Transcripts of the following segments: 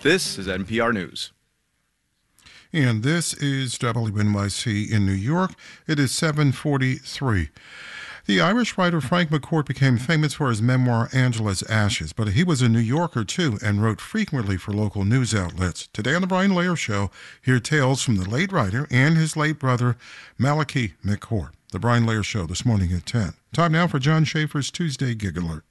This is NPR News. And this is WNYC in New York. It is 7:43. The Irish writer Frank McCourt became famous for his memoir, Angela's Ashes, but he was a New Yorker, too, and wrote frequently for local news outlets. Today on The Brian Lair Show, hear tales from the late writer and his late brother, Malachi McCourt. The Brian Lair Show this morning at 10. Time now for John Schaefer's Tuesday Gig Alert.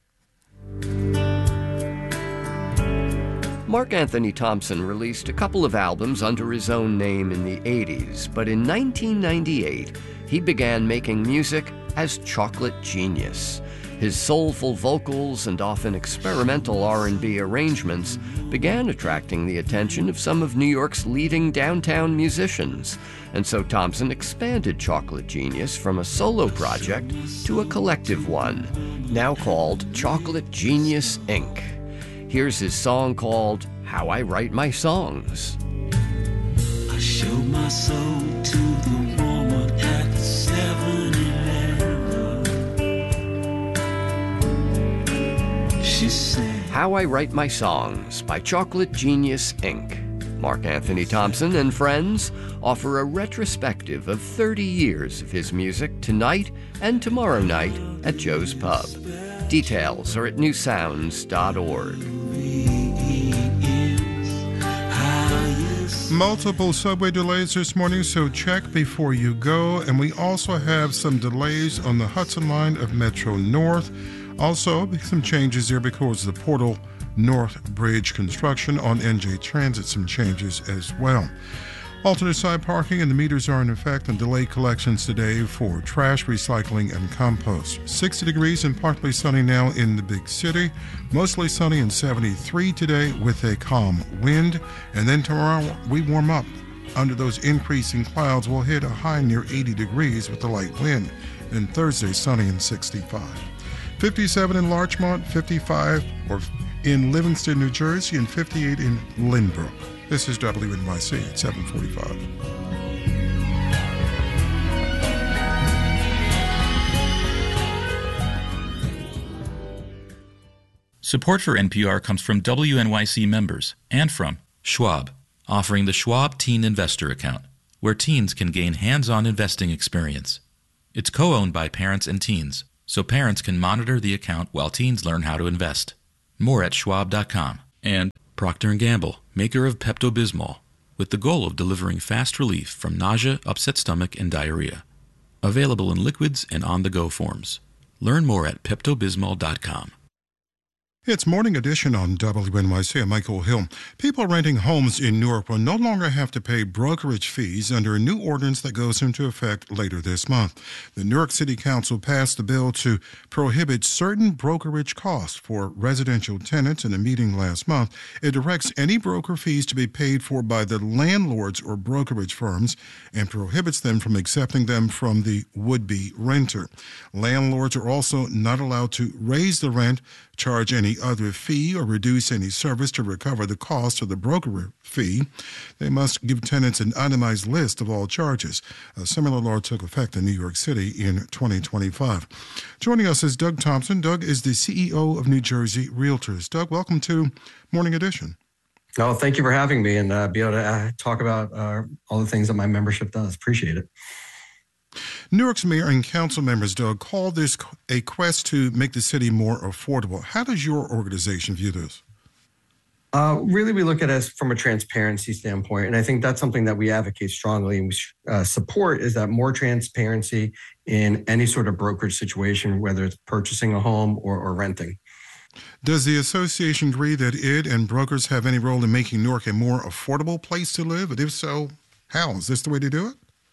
Mark Anthony Thompson released a couple of albums under his own name in the 80s, but in 1998, he began making music as Chocolate Genius. His soulful vocals and often experimental R&B arrangements began attracting the attention of some of New York's leading downtown musicians, and so Thompson expanded Chocolate Genius from a solo project to a collective one, now called Chocolate Genius, Inc. Here's his song called How I Write My Songs. I show my soul to the woman at 7-Eleven. She said, How I Write My Songs by Chocolate Genius, Inc. Mark Anthony Thompson and friends offer a retrospective of 30 years of his music tonight and tomorrow night at Joe's Pub. Details are at newsounds.org. Multiple subway delays this morning, so check before you go. And we also have some delays on the Hudson line of Metro North. Also, some changes there because of the Portal North Bridge construction. On NJ Transit, some changes as well. Alternate side parking and the meters are in effect, and delayed collections today for trash, recycling, and compost. 60 degrees and partly sunny now in the big city. Mostly sunny and 73 today with a calm wind. And then tomorrow we warm up. Under those increasing clouds, we'll hit a high near 80 degrees with a light wind. And Thursday, sunny and 65. 57 in Larchmont, 55 in Livingston, New Jersey, and 58 in Lynbrook. This is WNYC at 7:45. Support for NPR comes from WNYC members and from Schwab, offering the Schwab Teen Investor Account, where teens can gain hands-on investing experience. It's co-owned by parents and teens, so parents can monitor the account while teens learn how to invest. More at schwab.com. And Procter & Gamble, maker of Pepto-Bismol, with the goal of delivering fast relief from nausea, upset stomach, and diarrhea. Available in liquids and on-the-go forms. Learn more at peptobismol.com. It's Morning Edition on WNYC. I'm Michael Hill. People renting homes in Newark will no longer have to pay brokerage fees under a new ordinance that goes into effect later this month. The Newark City Council passed a bill to prohibit certain brokerage costs for residential tenants in a meeting last month. It directs any broker fees to be paid for by the landlords or brokerage firms and prohibits them from accepting them from the would-be renter. Landlords are also not allowed to raise the rent, charge any other fee, or reduce any service to recover the cost of the broker fee. They must give tenants an itemized list of all charges. A similar law took effect in New York City in 2025. Joining us is Doug Thompson. Doug is the CEO of New Jersey Realtors. Doug, welcome to Morning Edition. Oh, thank you for having me and be able to talk about all the things that my membership does. Appreciate it. Newark's mayor and council members, Doug, call this a quest to make the city more affordable. How does your organization view this? Really, we look at it from a transparency standpoint, and I think that's something that we advocate strongly and we support, is that more transparency in any sort of brokerage situation, whether it's purchasing a home or renting. Does the association agree that it and brokers have any role in making Newark a more affordable place to live? And if so, how? Is this the way to do it?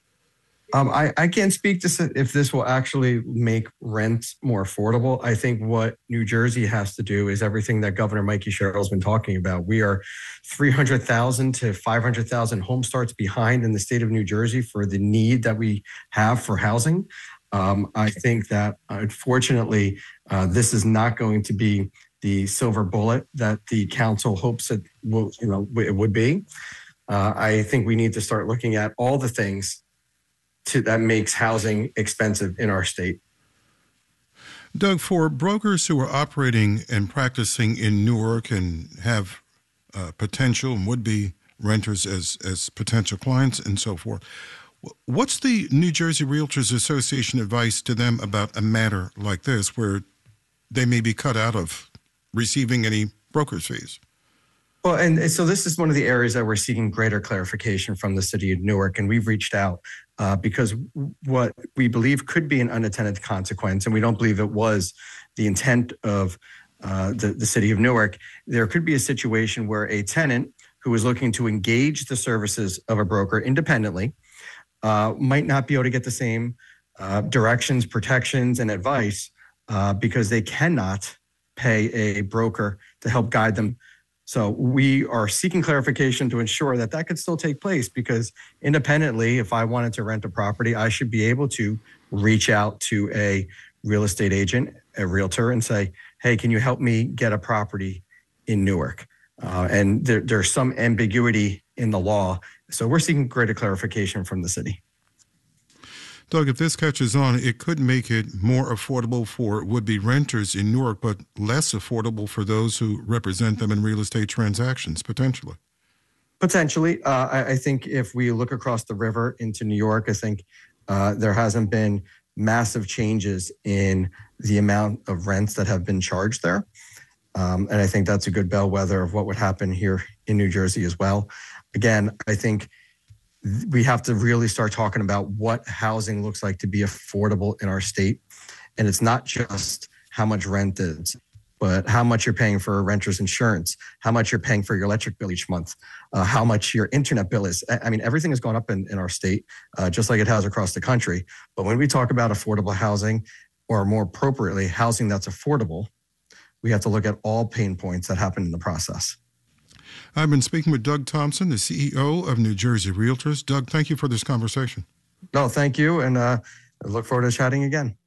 I can't speak to if this will actually make rents more affordable. I think what New Jersey has to do is everything that Governor Mikey Sherrill's been talking about. We are 300,000 to 500,000 home starts behind in the state of New Jersey for the need that we have for housing. I think that unfortunately, this is not going to be the silver bullet that the council hopes it will, it would be. I think we need to start looking at all the things that makes housing expensive in our state. Doug, for brokers who are operating and practicing in Newark and have potential and would-be renters as potential clients and so forth. What's the New Jersey Realtors Association advice to them about a matter like this where they may be cut out of receiving any broker's fees? Well, and so this is one of the areas that we're seeking greater clarification from the city of Newark, and we've reached out because what we believe could be an unintended consequence, and we don't believe it was the intent of the city of Newark, there could be a situation where a tenant who is looking to engage the services of a broker independently might not be able to get the same directions, protections, and advice because they cannot pay a broker to help guide them. So we are seeking clarification to ensure that that could still take place, because independently, if I wanted to rent a property, I should be able to reach out to a real estate agent, a realtor, and say, hey, can you help me get a property in Newark? And there's some ambiguity in the law. So we're seeking greater clarification from the city. Doug, if this catches on, it could make it more affordable for would-be renters in Newark, but less affordable for those who represent them in real estate transactions, potentially. Potentially. I think if we look across the river into New York, I think there hasn't been massive changes in the amount of rents that have been charged there. And I think that's a good bellwether of what would happen here in New Jersey as well. Again, I think we have to really start talking about what housing looks like to be affordable in our state. And it's not just how much rent is, but how much you're paying for a renter's insurance, how much you're paying for your electric bill each month, how much your internet bill is. I mean, everything has gone up in our state, just like it has across the country. But when we talk about affordable housing, or more appropriately, housing that's affordable, we have to look at all pain points that happen in the process. I've been speaking with Doug Thompson, the CEO of New Jersey Realtors. Doug, thank you for this conversation. No, thank you, and I look forward to chatting again.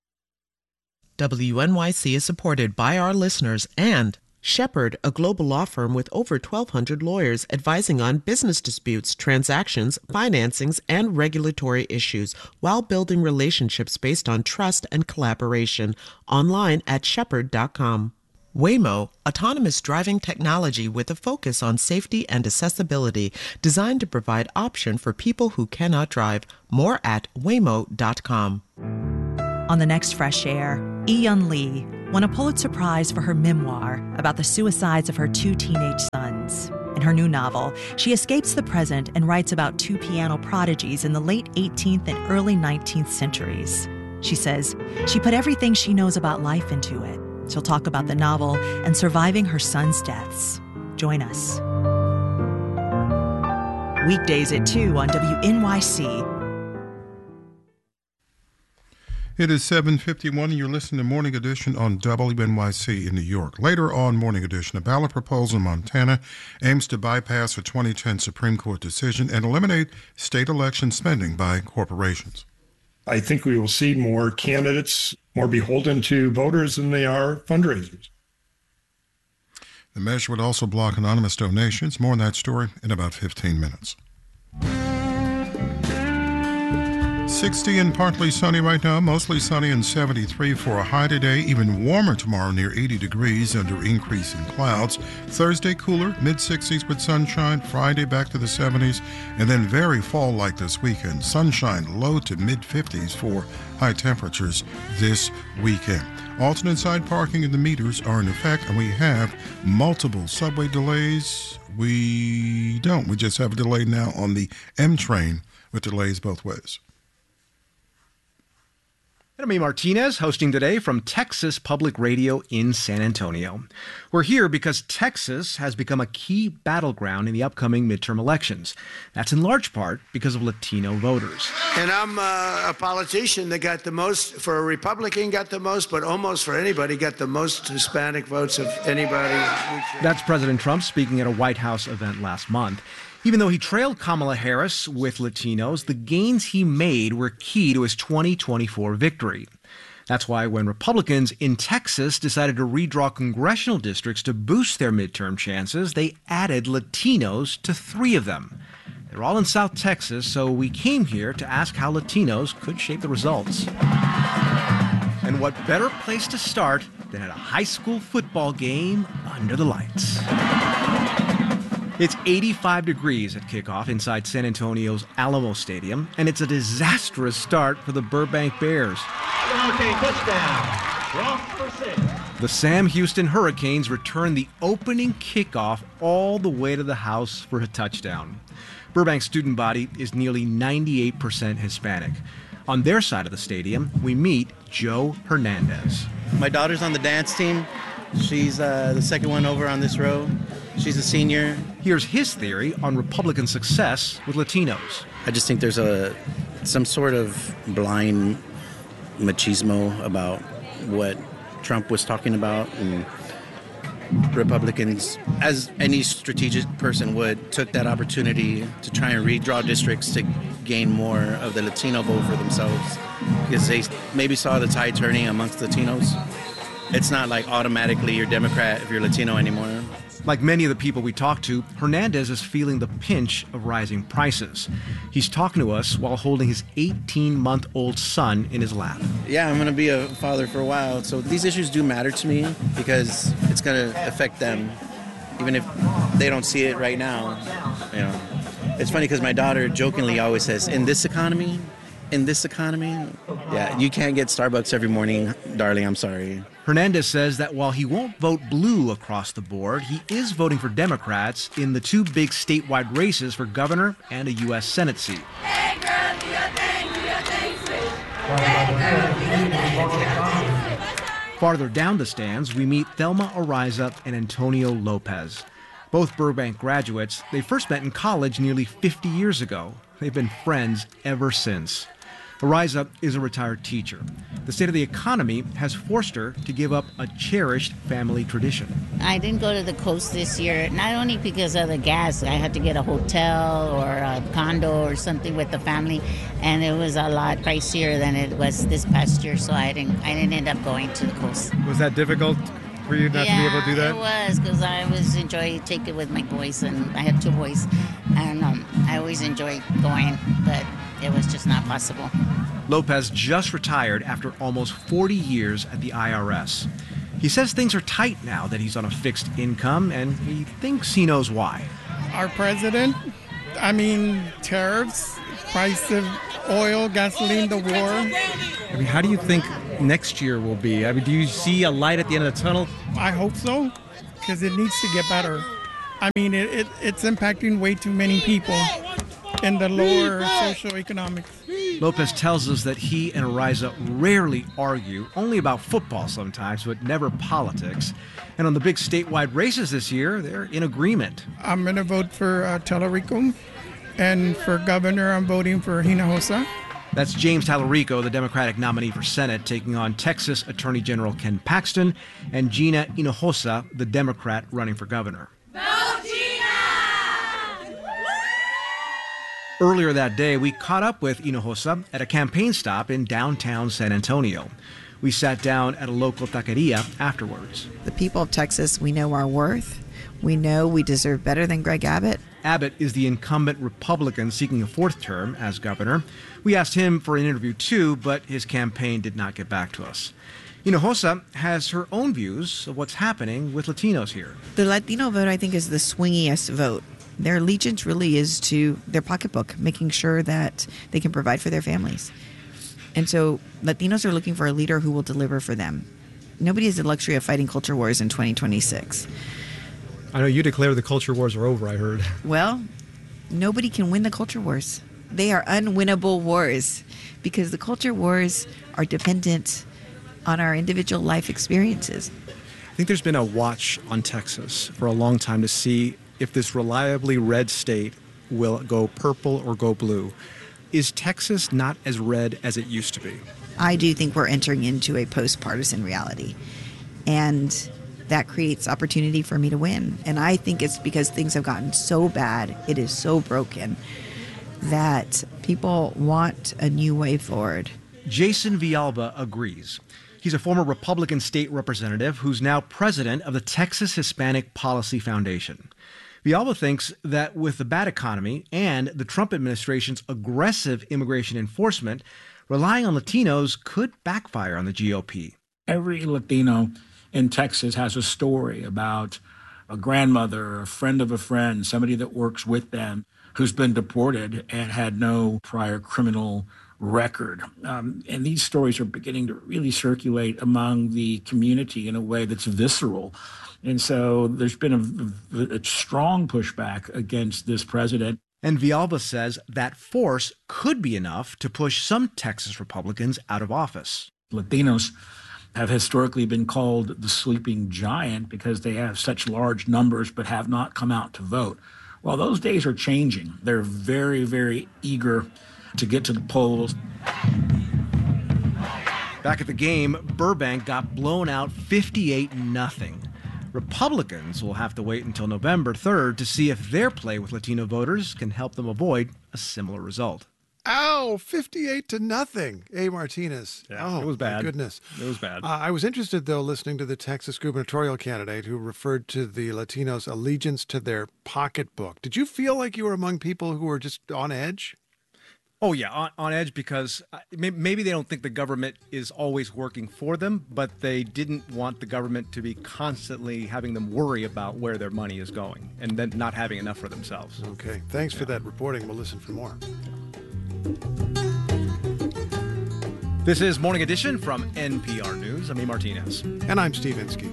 WNYC is supported by our listeners and Shepherd, a global law firm with over 1,200 lawyers advising on business disputes, transactions, financings, and regulatory issues while building relationships based on trust and collaboration. Online at shepherd.com. Waymo, autonomous driving technology with a focus on safety and accessibility, designed to provide option for people who cannot drive. More at waymo.com. On the next Fresh Air, Eun Lee won a Pulitzer Prize for her memoir about the suicides of her two teenage sons. In her new novel, she escapes the present and writes about two piano prodigies in the late 18th and early 19th centuries. She says she put everything she knows about life into it. She'll talk about the novel and surviving her sons' deaths. Join us. Weekdays at 2 on WNYC. It is 7:51, and you're listening to Morning Edition on WNYC in New York. Later on Morning Edition, a ballot proposal in Montana aims to bypass a 2010 Supreme Court decision and eliminate state election spending by corporations. I think we will see more candidates more beholden to voters than they are fundraisers. The measure would also block anonymous donations. More on that story in about 15 minutes. 60 and partly sunny right now, mostly sunny and 73 for a high today, even warmer tomorrow near 80 degrees under increasing clouds. Thursday cooler, mid-60s with sunshine, Friday back to the 70s, and then very fall-like this weekend. Sunshine low to mid-50s for high temperatures this weekend. Alternate side parking and the meters are in effect, and we have multiple subway delays. We don't. We just have a delay now on the M train with delays both ways. Enemy Martinez hosting today from Texas Public Radio in San Antonio. We're here because Texas has become a key battleground in the upcoming midterm elections. That's in large part because of Latino voters. And I'm a politician that got the most, for a Republican got the most, but almost for anybody got the most Hispanic votes of anybody. That's President Trump speaking at a White House event last month. Even though he trailed Kamala Harris with Latinos, the gains he made were key to his 2024 victory. That's why when Republicans in Texas decided to redraw congressional districts to boost their midterm chances, they added Latinos to 3 of them. They're all in South Texas, so we came here to ask how Latinos could shape the results. And what better place to start than at a high school football game under the lights? It's 85 degrees at kickoff inside San Antonio's Alamo Stadium, and it's a disastrous start for the Burbank Bears. Okay, touchdown. The Sam Houston Hurricanes return the opening kickoff all the way to the house for a touchdown. Burbank's student body is nearly 98% Hispanic. On their side of the stadium, we meet Joe Hernandez. My daughter's on the dance team. She's the second one over on this row. She's a senior. Here's his theory on Republican success with Latinos. I just think there's some sort of blind machismo about what Trump was talking about, and Republicans, as any strategic person would, took that opportunity to try and redraw districts to gain more of the Latino vote for themselves, because they maybe saw the tide turning amongst Latinos. It's not like automatically you're Democrat if you're Latino anymore. Like many of the people we talked to, Hernandez is feeling the pinch of rising prices. He's talking to us while holding his 18-month-old son in his lap. Yeah, I'm going to be a father for a while, so these issues do matter to me because it's going to affect them, even if they don't see it right now. You know, it's funny because my daughter jokingly always says, in this economy, yeah, you can't get Starbucks every morning, darling, I'm sorry. Hernandez says that while he won't vote blue across the board, he is voting for Democrats in the two big statewide races for governor and a U.S. Senate seat. Farther down the stands, we meet Thelma Ariza and Antonio Lopez. Both Burbank graduates, they first met in college nearly 50 years ago. They've been friends ever since. Ariza is a retired teacher. The state of the economy has forced her to give up a cherished family tradition. I didn't go to the coast this year, not only because of the gas. I had to get a hotel or a condo or something with the family, and it was a lot pricier than it was this past year, so I didn't end up going to the coast. Was that difficult for you not to be able to do that? It was, because I always enjoy taking with my boys, and I had two boys, and I always enjoyed going, but it was just not possible. Lopez just retired after almost 40 years at the IRS. He says things are tight now that he's on a fixed income, and he thinks he knows why. Our president, tariffs, price of oil, gasoline, the war. How do you think next year will be? Do you see a light at the end of the tunnel? I hope so, because it needs to get better. It's impacting way too many people in the lower socioeconomics. Lopez tells us that he and Ariza rarely argue, only about football sometimes, but never politics. And on the big statewide races this year, they're in agreement. I'm going to vote for Tallarico, and for governor, I'm voting for Hinojosa. That's James Tallarico, the Democratic nominee for Senate, taking on Texas Attorney General Ken Paxton, and Gina Hinojosa, the Democrat running for governor. Earlier that day, we caught up with Hinojosa at a campaign stop in downtown San Antonio. We sat down at a local taqueria afterwards. The people of Texas, we know our worth. We know we deserve better than Greg Abbott. Abbott is the incumbent Republican seeking a fourth term as governor. We asked him for an interview too, but his campaign did not get back to us. Hinojosa has her own views of what's happening with Latinos here. The Latino vote, I think, is the swingiest vote. Their allegiance really is to their pocketbook, making sure that they can provide for their families. And so Latinos are looking for a leader who will deliver for them. Nobody has the luxury of fighting culture wars in 2026. I know you declare the culture wars are over, I heard. Well, nobody can win the culture wars. They are unwinnable wars because the culture wars are dependent on our individual life experiences. I think there's been a watch on Texas for a long time to see if this reliably red state will go purple or go blue. Is Texas not as red as it used to be? I do think we're entering into a post-partisan reality, and that creates opportunity for me to win. And I think it's because things have gotten so bad, it is so broken, that people want a new way forward. Jason Villalba agrees. He's a former Republican state representative who's now president of the Texas Hispanic Policy Foundation. Villalba thinks that with the bad economy and the Trump administration's aggressive immigration enforcement, relying on Latinos could backfire on the GOP. Every Latino in Texas has a story about a grandmother, a friend of a friend, somebody that works with them who's been deported and had no prior criminal record. And these stories are beginning to really circulate among the community in a way that's visceral. And so there's been a strong pushback against this president. And Villalba says that force could be enough to push some Texas Republicans out of office. Latinos have historically been called the sleeping giant because they have such large numbers but have not come out to vote. Well, those days are changing. They're very, very eager to get to the polls. Back at the game, Burbank got blown out 58-0. Republicans will have to wait until November 3rd to see if their play with Latino voters can help them avoid a similar result. Ow, 58-0. A. Martinez. Yeah, it was bad. My goodness. It was bad. I was interested, though, listening to the Texas gubernatorial candidate who referred to the Latinos' allegiance to their pocketbook. Did you feel like you were among people who were just on edge? Oh, yeah, on edge because maybe they don't think the government is always working for them, but they didn't want the government to be constantly having them worry about where their money is going and then not having enough for themselves. Okay, thanks for that reporting. We'll listen for more. This is Morning Edition from NPR News. I'm E. Martinez. And I'm Steve Inskeep.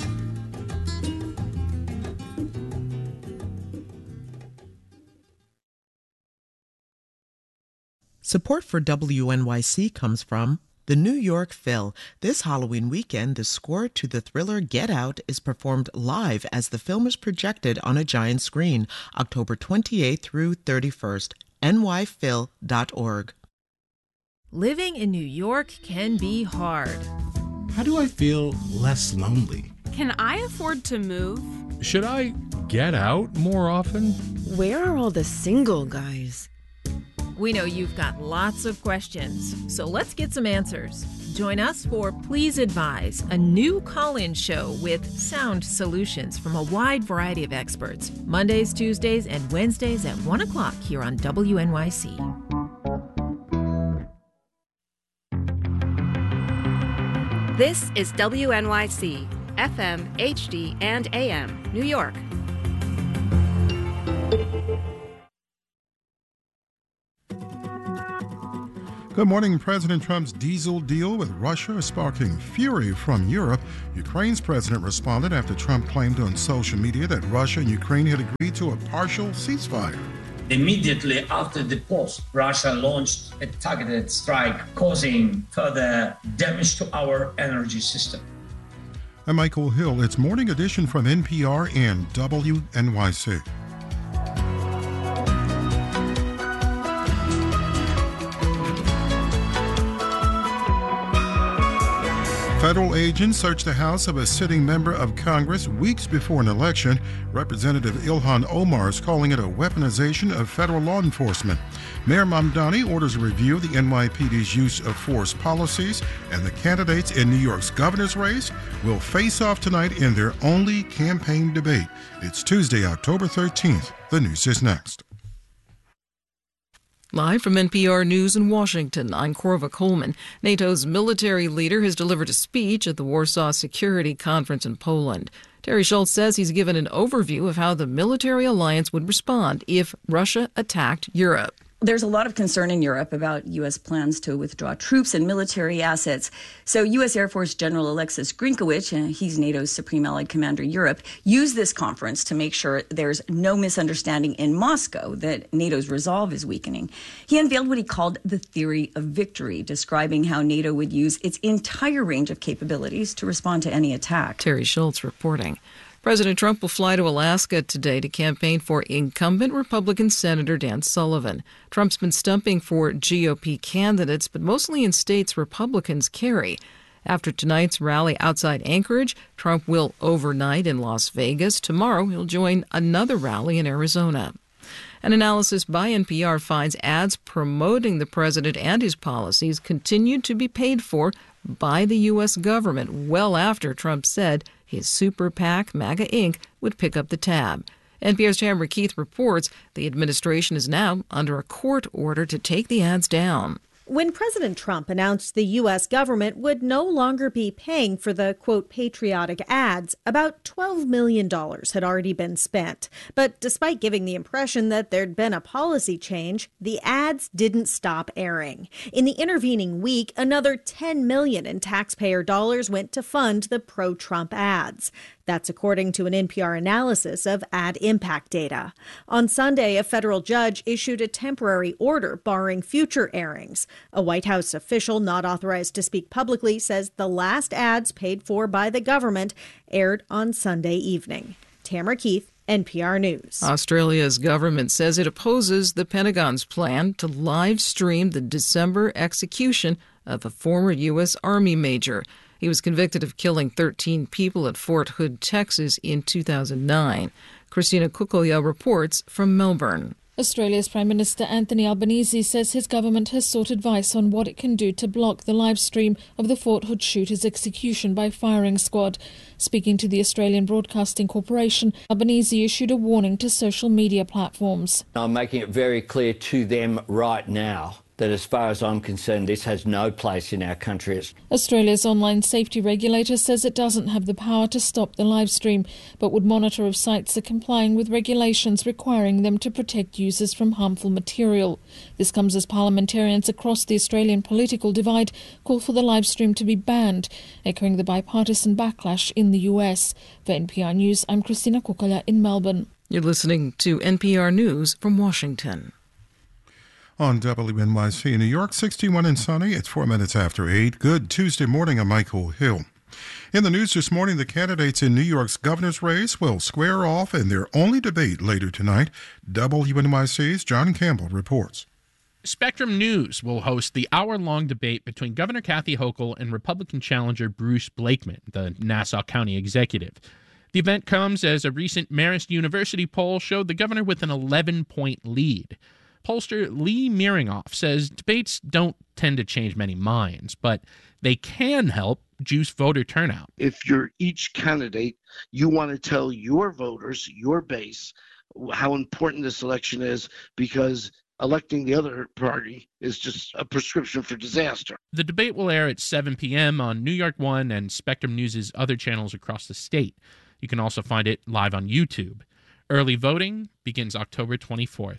Support for WNYC comes from the New York Phil. This Halloween weekend, the score to the thriller Get Out is performed live as the film is projected on a giant screen, October 28th through 31st. nyphil.org. Living in New York can be hard. How do I feel less lonely? Can I afford to move? Should I get out more often? Where are all the single guys? We know you've got lots of questions, so let's get some answers. Join us for Please Advise, a new call-in show with sound solutions from a wide variety of experts. Mondays, Tuesdays, and Wednesdays at 1 o'clock here on WNYC. This is WNYC, FM, HD, and AM, New York. Good morning. President Trump's diesel deal with Russia is sparking fury from Europe. Ukraine's president responded after Trump claimed on social media that Russia and Ukraine had agreed to a partial ceasefire. Immediately after the post, Russia launched a targeted strike, causing further damage to our energy system. I'm Michael Hill. It's Morning Edition from NPR and WNYC. Federal agents searched the house of a sitting member of Congress weeks before an election. Representative Ilhan Omar is calling it a weaponization of federal law enforcement. Mayor Mamdani orders a review of the NYPD's use of force policies, and the candidates in New York's governor's race will face off tonight in their only campaign debate. It's Tuesday, October 13th. The news is next. Live from NPR News in Washington, I'm Corva Coleman. NATO's military leader has delivered a speech at the Warsaw Security Conference in Poland. Terry Schultz says he's given an overview of how the military alliance would respond if Russia attacked Europe. There's a lot of concern in Europe about U.S. plans to withdraw troops and military assets. So U.S. Air Force General Alexis Grinkowicz, he's NATO's Supreme Allied Commander Europe, used this conference to make sure there's no misunderstanding in Moscow that NATO's resolve is weakening. He unveiled what he called the theory of victory, describing how NATO would use its entire range of capabilities to respond to any attack. Terry Schultz reporting. President Trump will fly to Alaska today to campaign for incumbent Republican Senator Dan Sullivan. Trump's been stumping for GOP candidates, but mostly in states Republicans carry. After tonight's rally outside Anchorage, Trump will overnight in Las Vegas. Tomorrow, he'll join another rally in Arizona. An analysis by NPR finds ads promoting the president and his policies continued to be paid for by the U.S. government well after Trump said his super PAC, MAGA Inc., would pick up the tab. NPR's Tamara Keith reports the administration is now under a court order to take the ads down. When President Trump announced the U.S. government would no longer be paying for the, quote, patriotic ads, about $12 million had already been spent. But despite giving the impression that there'd been a policy change, the ads didn't stop airing. In the intervening week, another $10 million in taxpayer dollars went to fund the pro-Trump ads. That's according to an NPR analysis of ad impact data. On Sunday, a federal judge issued a temporary order barring future airings. A White House official not authorized to speak publicly says the last ads paid for by the government aired on Sunday evening. Tamara Keith, NPR News. Australia's government says it opposes the Pentagon's plan to live stream the December execution of a former U.S. Army major. He was convicted of killing 13 people at Fort Hood, Texas in 2009. Christina Kukoya reports from Melbourne. Australia's Prime Minister Anthony Albanese says his government has sought advice on what it can do to block the live stream of the Fort Hood shooter's execution by firing squad. Speaking to the Australian Broadcasting Corporation, Albanese issued a warning to social media platforms. I'm making it very clear to them right now that as far as I'm concerned, this has no place in our country. Australia's online safety regulator says it doesn't have the power to stop the live stream, but would monitor if sites are complying with regulations requiring them to protect users from harmful material. This comes as parliamentarians across the Australian political divide call for the live stream to be banned, echoing the bipartisan backlash in the US. For NPR News, I'm Christina Kukoya in Melbourne. You're listening to NPR News from Washington. On WNYC in New York, 61 and sunny. It's 4 minutes after 8. Good Tuesday morning. I'm Michael Hill. In the news this morning, the candidates in New York's governor's race will square off in their only debate later tonight. WNYC's John Campbell reports. Spectrum News will host the hour-long debate between Governor Kathy Hochul and Republican challenger Bruce Blakeman, the Nassau County executive. The event comes as a recent Marist University poll showed the governor with an 11-point lead. Pollster Lee Miringoff says debates don't tend to change many minds, but they can help juice voter turnout. If you're each candidate, you want to tell your voters, your base, how important this election is, because electing the other party is just a prescription for disaster. The debate will air at 7 p.m. on New York One and Spectrum News' other channels across the state. You can also find it live on YouTube. Early voting begins October 24th.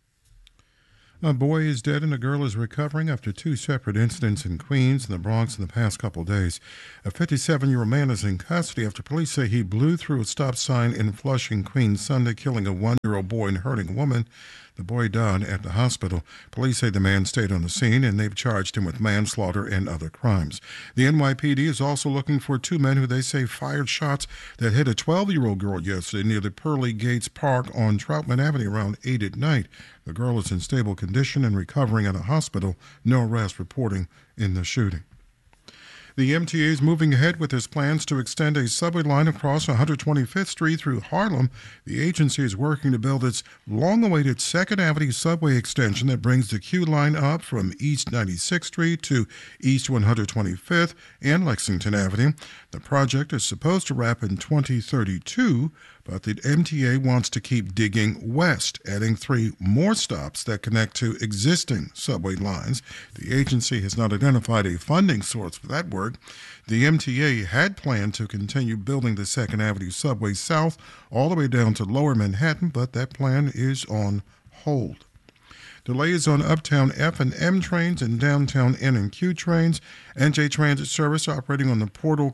A boy is dead and a girl is recovering after two separate incidents in Queens and the Bronx in the past couple of days. A 57-year-old man is in custody after police say he blew through a stop sign in Flushing, Queens Sunday, killing a 1-year-old boy and hurting a woman. The boy died at the hospital. Police say the man stayed on the scene and they've charged him with manslaughter and other crimes. The NYPD is also looking for two men who they say fired shots that hit a 12-year-old girl yesterday near the Pearly Gates Park on Troutman Avenue around 8 at night. The girl is in stable condition and recovering at a hospital. No arrest reporting in the shooting. The MTA is moving ahead with its plans to extend a subway line across 125th Street through Harlem. The agency is working to build its long-awaited 2nd Avenue subway extension that brings the Q line up from East 96th Street to East 125th and Lexington Avenue. The project is supposed to wrap in 2032, but the MTA wants to keep digging west, adding 3 more stops that connect to existing subway lines. The agency has not identified a funding source for that work. The MTA had planned to continue building the 2nd Avenue subway south all the way down to Lower Manhattan, but that plan is on hold. Delays on Uptown F and M trains and downtown N and Q trains. NJ Transit Service operating on the Portal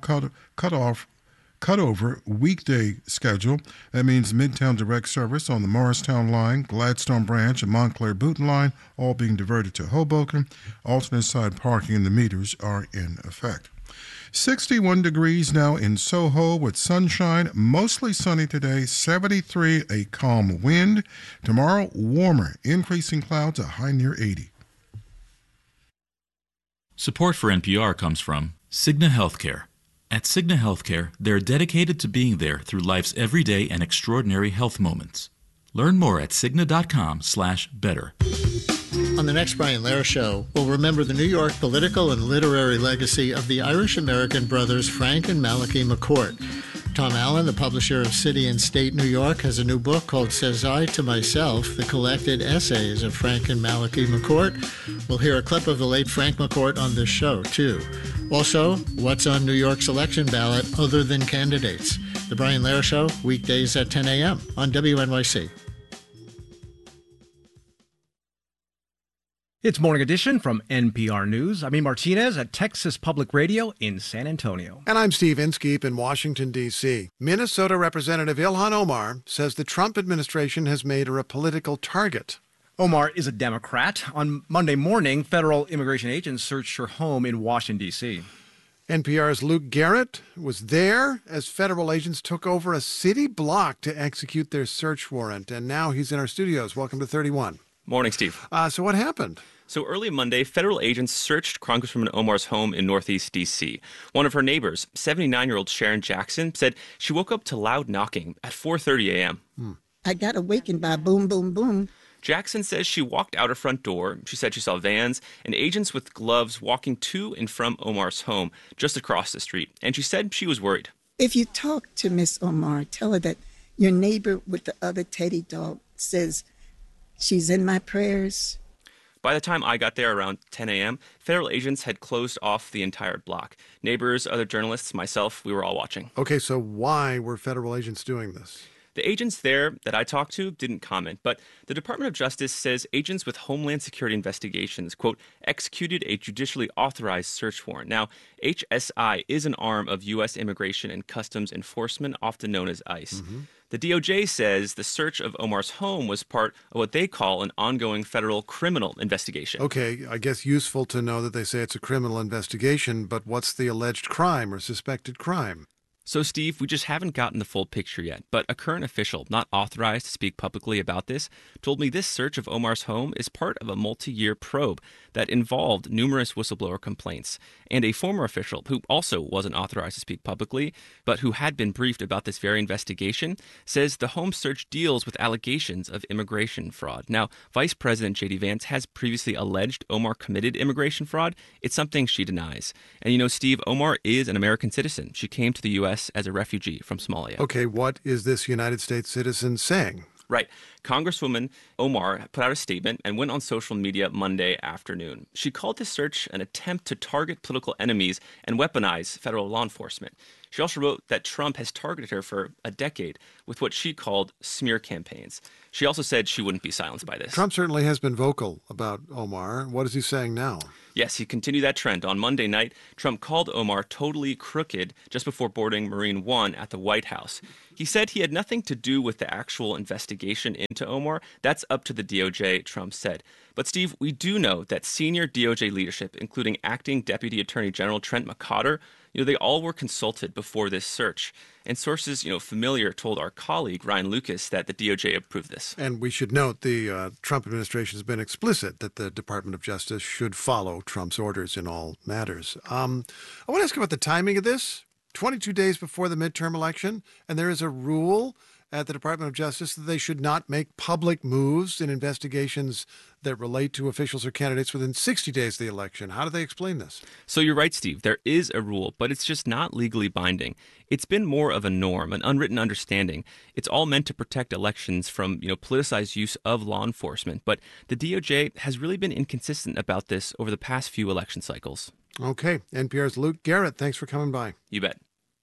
cutover weekday schedule. That means Midtown Direct service on the Morristown line, Gladstone Branch, and Montclair Booton line all being diverted to Hoboken. Alternate side parking and the meters are in effect. 61 degrees now in Soho with sunshine, mostly sunny today, 73, a calm wind. Tomorrow, warmer, increasing clouds, a high near 80. Support for NPR comes from Cigna Healthcare. At Cigna Healthcare, they're dedicated to being there through life's everyday and extraordinary health moments. Learn more at Cigna.com/better. On the next Brian Lehrer Show, we'll remember the New York political and literary legacy of the Irish-American brothers Frank and Malachi McCourt. Tom Allen, the publisher of City and State New York, has a new book called Says I to Myself, the collected essays of Frank and Malachi McCourt. We'll hear a clip of the late Frank McCourt on this show, too. Also, what's on New York's election ballot other than candidates? The Brian Lehrer Show, weekdays at 10 a.m. on WNYC. It's Morning Edition from NPR News. I'm E. Martinez at Texas Public Radio in San Antonio. And I'm Steve Inskeep in Washington, D.C. Minnesota Representative Ilhan Omar says the Trump administration has made her a political target. Omar is a Democrat. On Monday morning, federal immigration agents searched her home in Washington, D.C. NPR's Luke Garrett was there as federal agents took over a city block to execute their search warrant. And now he's in our studios. Welcome to 31. Morning, Steve. So what happened? So early Monday, federal agents searched Congresswoman Omar's home in Northeast D.C. One of her neighbors, 79-year-old Sharon Jackson, said she woke up to loud knocking at 4:30 a.m. I got awakened by boom, boom, boom. Jackson says she walked out her front door. She said she saw vans and agents with gloves walking to and from Omar's home just across the street. And she said she was worried. If you talk to Miss Omar, tell her that your neighbor with the other teddy dog says she's in my prayers. By the time I got there around 10 a.m., federal agents had closed off the entire block. Neighbors, other journalists, myself, we were all watching. Okay, so why were federal agents doing this? The agents there that I talked to didn't comment, but the Department of Justice says agents with Homeland Security investigations, quote, executed a judicially authorized search warrant. Now, HSI is an arm of U.S. Immigration and Customs Enforcement, often known as ICE. The DOJ says the search of Omar's home was part of what they call an ongoing federal criminal investigation. Okay, I guess useful to know that they say it's a criminal investigation, but what's the alleged crime or suspected crime? So, Steve, we just haven't gotten the full picture yet, but a current official, not authorized to speak publicly about this, told me this search of Omar's home is part of a multi-year probe that involved numerous whistleblower complaints. And a former official, who also wasn't authorized to speak publicly, but who had been briefed about this very investigation, says the home search deals with allegations of immigration fraud. Now, Vice President J.D. Vance has previously alleged Omar committed immigration fraud. It's something she denies. And you know, Steve, Omar is an American citizen. She came to the U.S. as a refugee from Somalia. Okay, what is this United States citizen saying? Right. Congresswoman Omar put out a statement and went on social media Monday afternoon. She called this search an attempt to target political enemies and weaponize federal law enforcement. She also wrote that Trump has targeted her for a decade with what she called smear campaigns. She also said she wouldn't be silenced by this. Trump certainly has been vocal about Omar. What is he saying now? Yes, he continued that trend. On Monday night, Trump called Omar totally crooked just before boarding Marine One at the White House. He said he had nothing to do with the actual investigation into Omar. That's up to the DOJ, Trump said. But, Steve, we do know that senior DOJ leadership, including acting Deputy Attorney General Trent McCotter, they all were consulted before this search. And sources, familiar told our colleague, Ryan Lucas, that the DOJ approved this. And we should note the Trump administration has been explicit that the Department of Justice should follow Trump's orders in all matters. I want to ask about the timing of this. 22 days before the midterm election, and there is a rule at the Department of Justice that they should not make public moves in investigations that relate to officials or candidates within 60 days of the election. How do they explain this? So you're right, Steve. There is a rule, but it's just not legally binding. It's been more of a norm, an unwritten understanding. It's all meant to protect elections from, politicized use of law enforcement. But the DOJ has really been inconsistent about this over the past few election cycles. Okay. NPR's Luke Garrett, thanks for coming by. You bet.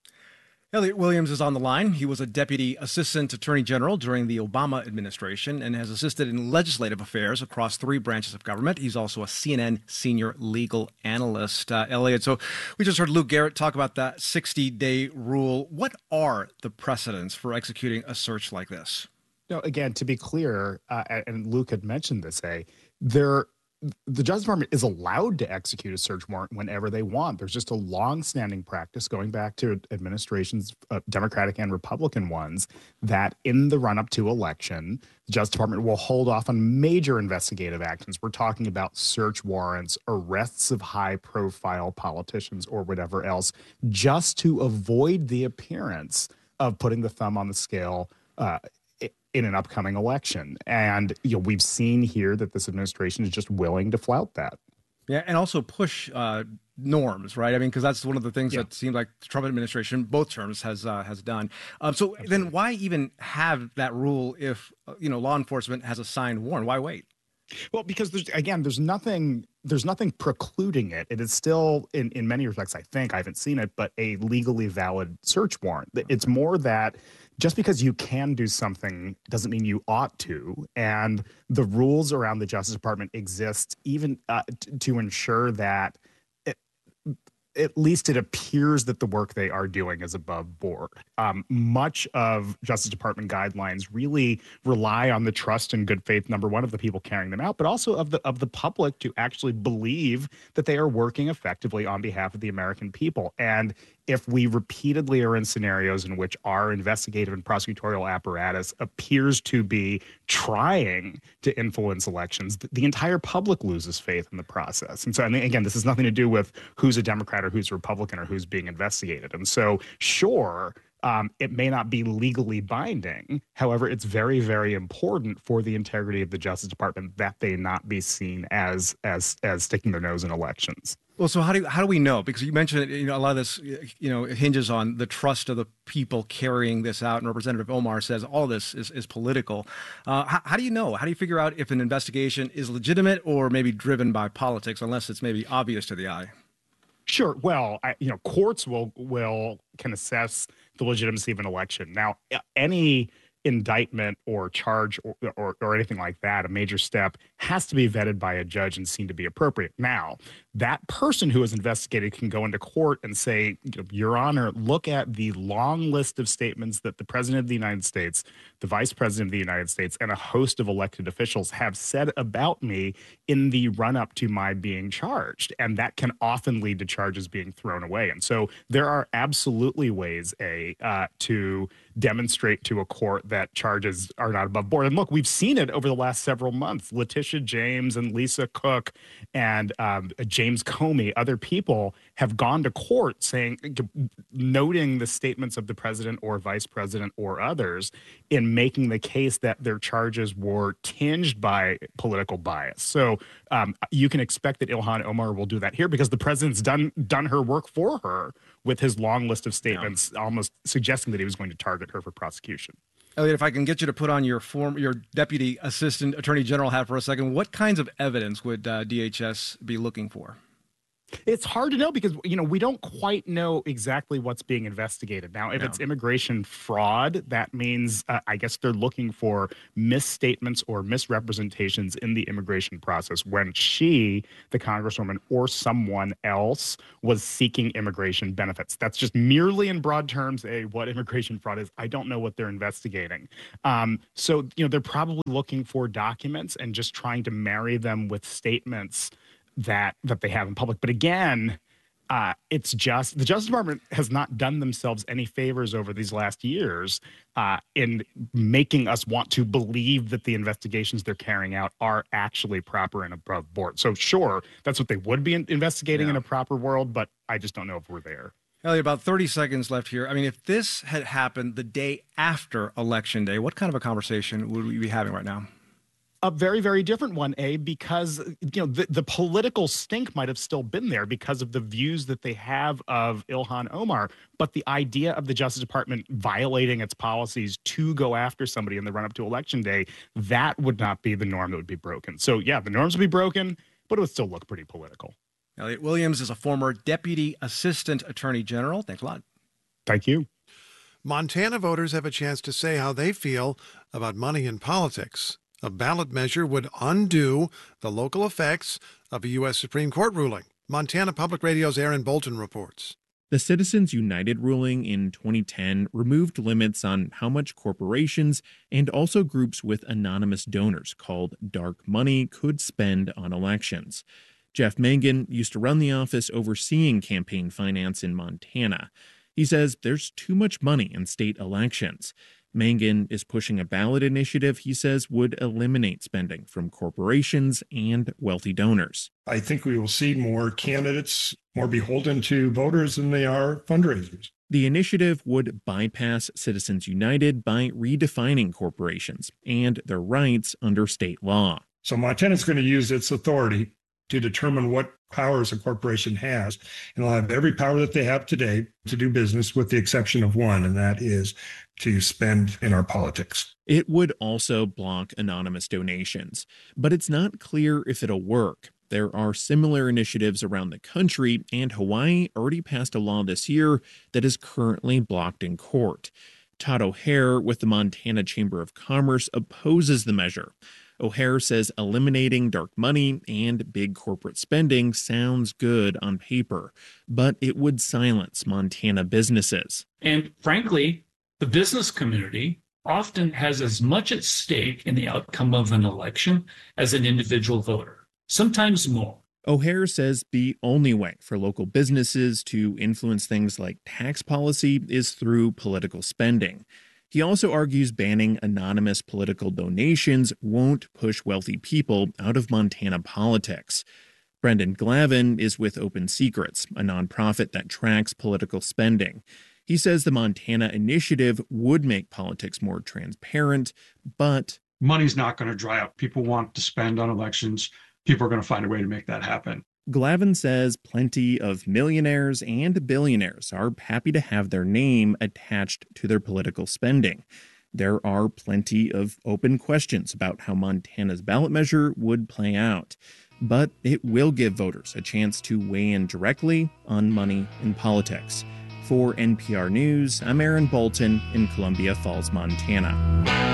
Elliot Williams is on the line. He was a deputy assistant attorney general during the Obama administration and has assisted in legislative affairs across 3 branches of government. He's also a CNN senior legal analyst. Elliot, so we just heard Luke Garrett talk about that 60-day rule. What are the precedents for executing a search like this? Again, to be clear, and Luke had mentioned this, the Justice Department is allowed to execute a search warrant whenever they want. There's just a long-standing practice going back to administrations, Democratic and Republican ones, that in the run-up to election, the Justice Department will hold off on major investigative actions. We're talking about search warrants, arrests of high-profile politicians or whatever else, just to avoid the appearance of putting the thumb on the scale in an upcoming election. And we've seen here that this administration is just willing to flout that. Yeah, and also push norms, right? I mean, because that's one of the things that seems like the Trump administration, both terms, has done. So then why even have that rule if, law enforcement has a signed warrant? Why wait? Well, because there's nothing precluding it. It is still, in many respects, I haven't seen it, but a legally valid search warrant. It's more that just because you can do something doesn't mean you ought to. And the rules around the Justice Department exist even to ensure that at least it appears that the work they are doing is above board. Much of Justice Department guidelines really rely on the trust and good faith, number one, of the people carrying them out, but also of the public to actually believe that they are working effectively on behalf of the American people. And if we repeatedly are in scenarios in which our investigative and prosecutorial apparatus appears to be trying to influence elections, the entire public loses faith in the process. And so, again, this has nothing to do with who's a Democrat or who's a Republican or who's being investigated. And so, sure, it may not be legally binding. However, it's very, very important for the integrity of the Justice Department that they not be seen as sticking their nose in elections. Well, so how do we know? Because you mentioned, a lot of this, it hinges on the trust of the people carrying this out. And Representative Omar says all this is political. How do you know? How do you figure out if an investigation is legitimate or maybe driven by politics, unless it's maybe obvious to the eye? Sure. Well, courts can assess the legitimacy of an election. Now, any indictment or charge or anything like that, a major step, has to be vetted by a judge and seen to be appropriate. Now, that person who is investigated can go into court and say, Your Honor, look at the long list of statements that the President of the United States, the Vice President of the United States, and a host of elected officials have said about me in the run-up to my being charged. And that can often lead to charges being thrown away. And so there are absolutely ways, to demonstrate to a court that charges are not above board. And look, we've seen it over the last several months. Letitia James and Lisa Cook and James Comey, other people have gone to court noting the statements of the president or vice president or others in making the case that their charges were tinged by political bias. So you can expect that Ilhan Omar will do that here because the president's done her work for her with his long list of statements, almost suggesting that he was going to target her for prosecution. Elliot, if I can get you to put on your Deputy Assistant Attorney General hat for a second, what kinds of evidence would DHS be looking for? It's hard to know because, we don't quite know exactly what's being investigated. Now, if it's immigration fraud, that means, I guess they're looking for misstatements or misrepresentations in the immigration process when she, the Congresswoman, or someone else was seeking immigration benefits. That's just merely in broad terms what immigration fraud is. I don't know what they're investigating. So, they're probably looking for documents and just trying to marry them with statements that they have in public. But again, it's just the Justice Department has not done themselves any favors over these last years in making us want to believe that the investigations they're carrying out are actually proper and above board. So sure, that's what they would be investigating in a proper world, but I just don't know if we're there. Elliot, about 30 seconds left here. I mean, if this had happened the day after Election Day, what kind of a conversation would we be having right now? A very, very different one, because, the political stink might have still been there because of the views that they have of Ilhan Omar. But the idea of the Justice Department violating its policies to go after somebody in the run-up to Election Day, that would not be the norm that would be broken. So, yeah, the norms would be broken, but it would still look pretty political. Elliot Williams is a former Deputy Assistant Attorney General. Thanks a lot. Thank you. Montana voters have a chance to say how they feel about money in politics. A ballot measure would undo the local effects of a U.S. Supreme Court ruling. Montana Public Radio's Aaron Bolton reports. The Citizens United ruling in 2010 removed limits on how much corporations and also groups with anonymous donors called dark money could spend on elections. Jeff Mangan used to run the office overseeing campaign finance in Montana. He says there's too much money in state elections. Mangan is pushing a ballot initiative he says would eliminate spending from corporations and wealthy donors. I think we will see more candidates more beholden to voters than they are fundraisers. The initiative would bypass Citizens United by redefining corporations and their rights under state law. So Montana is going to use its authority to determine what powers a corporation has. And they'll have every power that they have today to do business, with the exception of one, and that is to spend in our politics. It would also block anonymous donations, but it's not clear if it'll work. There are similar initiatives around the country, and Hawaii already passed a law this year that is currently blocked in court. Todd O'Hare with the Montana Chamber of Commerce opposes the measure. O'Hare says eliminating dark money and big corporate spending sounds good on paper, but it would silence Montana businesses. And frankly, the business community often has as much at stake in the outcome of an election as an individual voter, sometimes more. O'Hare says the only way for local businesses to influence things like tax policy is through political spending. He also argues banning anonymous political donations won't push wealthy people out of Montana politics. Brendan Glavin is with Open Secrets, a nonprofit that tracks political spending. He says the Montana initiative would make politics more transparent, but money's not going to dry up. People want to spend on elections. People are going to find a way to make that happen. Glavin says plenty of millionaires and billionaires are happy to have their name attached to their political spending. There are plenty of open questions about how Montana's ballot measure would play out, but it will give voters a chance to weigh in directly on money in politics. For NPR News, I'm Aaron Bolton in Columbia Falls, Montana.